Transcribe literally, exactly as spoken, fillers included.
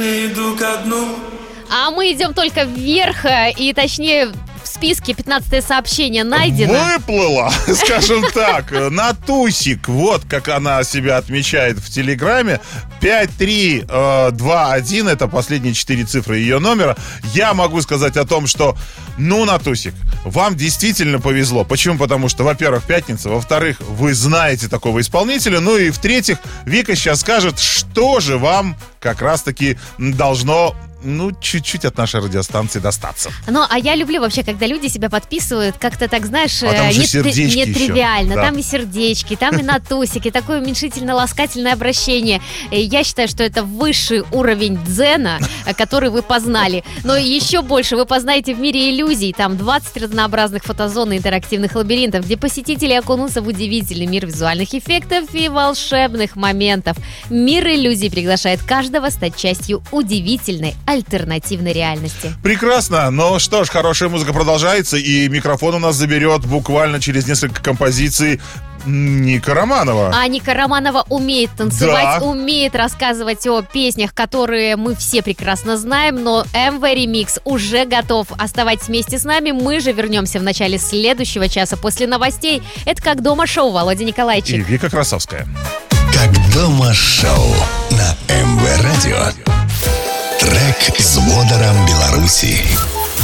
Иду ко дну. А мы идем только вверх, и точнее в списке пятнадцатое сообщение найдено. Выплыла, скажем так, на тусик. Вот как она себя отмечает в Телеграме. пять три два один, это последние четыре цифры ее номера. Я могу сказать о том, что, ну, на тусик, вам действительно повезло. Почему? Потому что, во-первых, пятница, во-вторых, вы знаете такого исполнителя, ну и в-третьих, Вика сейчас скажет, что же вам как раз-таки должно, ну, чуть-чуть от нашей радиостанции достаться. Ну, а я люблю вообще, когда люди себя подписывают, как-то так, знаешь, А там же не, сердечки не еще. тривиально. Да. Там и сердечки, там и натусики, такое уменьшительно-ласкательное обращение. И я считаю, что это высший уровень дзена, который вы познали. Но еще больше вы познаете в мире иллюзий. Там двадцать разнообразных фотозон и интерактивных лабиринтов, где посетители окунутся в удивительный мир визуальных эффектов и волшебных моментов. Мир иллюзий приглашает каждого стать частью удивительной альтернативной реальности. Прекрасно, но что ж, хорошая музыка продолжается, и микрофон у нас заберет буквально через несколько композиций Ника Романова. А Ника Романова умеет танцевать, Да. умеет рассказывать о песнях, которые мы все прекрасно знаем, но эм вэ Remix уже готов. Оставайтесь вместе с нами, мы же вернемся в начале следующего часа после новостей. Это «Как дома» шоу, Володя Николайчик. И Вика Красовская. «Как дома» шоу на эм вэ Радио. Трек с Водором Беларуси.